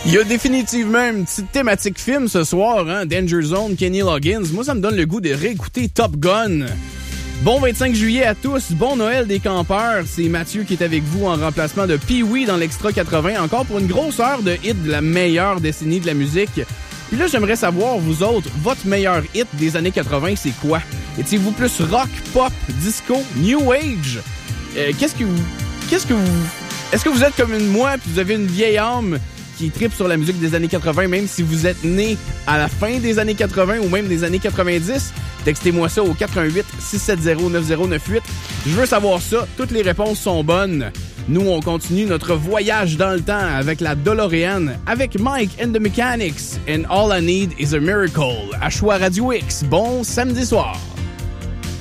Il y a définitivement une petite thématique film ce soir, hein? Danger Zone, Kenny Loggins. Moi, ça me donne le goût de réécouter Top Gun. Bon 25 juillet à tous, bon Noël des campeurs. C'est Mathieu qui est avec vous en remplacement de Pee-Wee dans l'Extra 80, encore pour une grosse heure de hit de la meilleure décennie de la musique. Puis là, j'aimerais savoir, vous autres, votre meilleur hit des années 80, c'est quoi? Étiez-vous plus rock, pop, disco, new age? Est-ce que vous êtes comme moi puis vous avez une vieille âme qui tripe sur la musique des années 80, même si vous êtes né à la fin des années 80 ou même des années 90? Textez-moi ça au 418-670-9098. Je veux savoir ça. Toutes les réponses sont bonnes. Nous, on continue notre voyage dans le temps avec la DeLorean, avec Mike and the Mechanics, and All I Need is a Miracle, à Choix Radio X. Bon samedi soir.